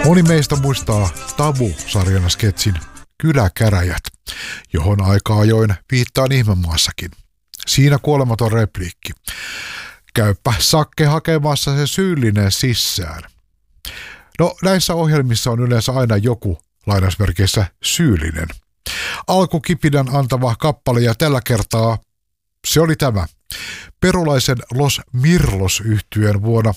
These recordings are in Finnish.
Moni meistä muistaa Tabu-sarjana sketsin Kyläkäräjät, johon aika ajoin viittaan Ihmemaassakin. Siinä kuolematon repliikki. Käypä Sakke hakemassa se syyllinen sisään. No, näissä ohjelmissa on yleensä aina joku, lainausmerkeissä, syyllinen. Alkukipinän antava kappale, ja tällä kertaa se oli tämä. Perulaisen Los Mirlos -yhtyeen vuonna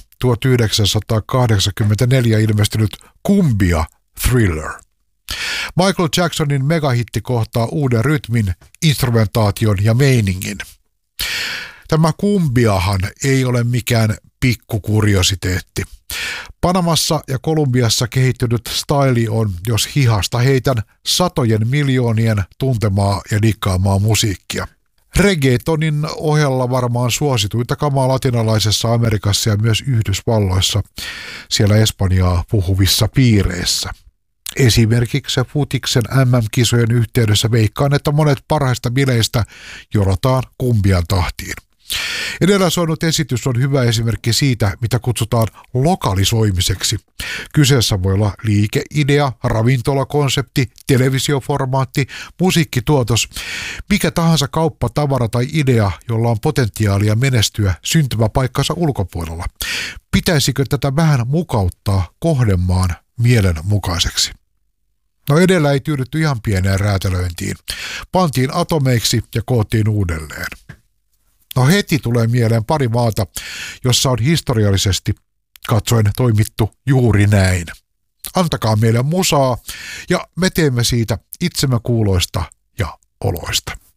1984 ilmestynyt Kumbia Thriller. Michael Jacksonin megahitti kohtaa uuden rytmin, instrumentaation ja meiningin. Tämä kumbiahan ei ole mikään pikkukuriositeetti. Panamassa ja Kolumbiassa kehittynyt staili on, jos hihasta heitän, satojen miljoonien tuntemaa ja dikkaamaa musiikkia. Reggaetonin ohella varmaan suosituinta kamaa latinalaisessa Amerikassa ja myös Yhdysvalloissa, siellä espanjaa puhuvissa piireissä. Esimerkiksi futiksen MM-kisojen yhteydessä veikkaan, että monet parhaista bileistä jorataan kumbian tahtiin. Edellä soinut esitys on hyvä esimerkki siitä, mitä kutsutaan lokalisoimiseksi. Kyseessä voi olla liikeidea, ravintolakonsepti, televisioformaatti, musiikkituotos, mikä tahansa kauppa, tavara tai idea, jolla on potentiaalia menestyä syntymäpaikkansa ulkopuolella. Pitäisikö tätä vähän mukauttaa kohdemaan mielen mukaiseksi? No, edellä ei tyydytty ihan pieneen räätälöintiin. Pantiin atomeiksi ja koottiin uudelleen. No, heti tulee mieleen pari maata, jossa on historiallisesti katsoen toimittu juuri näin. Antakaa meille musaa ja me teemme siitä itsemme kuuloista ja oloista.